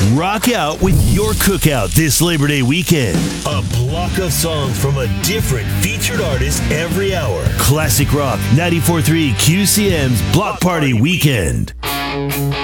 Rock out with your cookout this Labor Day weekend. A block of songs from a different featured artist every hour. Classic Rock 94.3 QCM's Block Party Weekend.